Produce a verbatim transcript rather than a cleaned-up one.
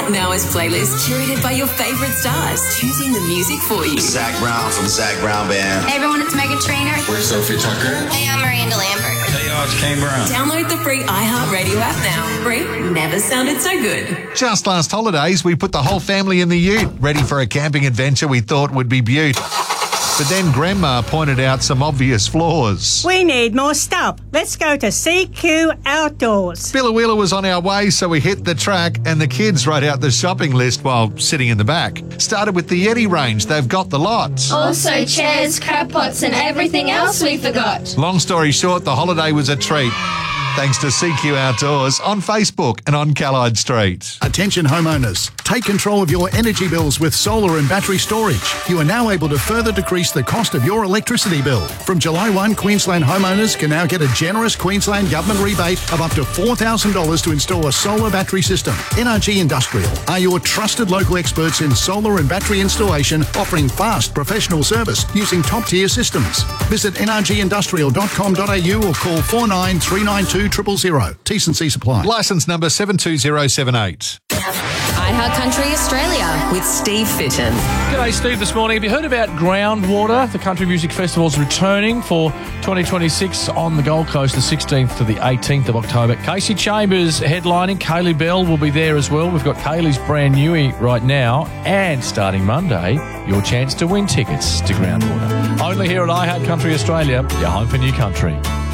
Out Now is playlists curated by your favourite stars, choosing the music for you. Zach Brown from the Zach Brown Band. Hey everyone, it's Megan Trainor. We're Sophie Tucker. Hey, I'm Miranda Lambert. Hey y'all, it's Kane Brown. Download the free iHeartRadio app now. Free never sounded so good. Just last holidays, we put the whole family in the ute, ready for a camping adventure we thought would be beaut. But then Grandma pointed out some obvious flaws. We need more stuff. Let's go to C Q Outdoors. Billawheeler was on our way, so we hit the track and the kids wrote out the shopping list while sitting in the back. Started with the Yeti range. They've got the lot. Also chairs, crab pots and everything else we forgot. Long story short, the holiday was a treat. Thanks to C Q Outdoors on Facebook and on Callide Street. Attention homeowners, take control of your energy bills with solar and battery storage. You are now able to further decrease the cost of your electricity bill. From July first, Queensland homeowners can now get a generous Queensland Government rebate of up to four thousand dollars to install a solar battery system. N R G Industrial are your trusted local experts in solar and battery installation, offering fast professional service using top-tier systems. Visit n r g industrial dot com dot a u or call four nine three nine two zero zero zero. T's and C's apply. Licence number seven two zero seven eight. iHeartCountry Australia with Steve Fitton. G'day, Steve, this morning. Have you heard about Groundwater? The Country Music Festival's returning for twenty twenty-six on the Gold Coast, the sixteenth to the eighteenth of October. Casey Chambers headlining. Kaylee Bell will be there as well. We've got Kaylee's brand new right now. And starting Monday, your chance to win tickets to Groundwater. Only here at iHeartCountry Australia, your home for new country.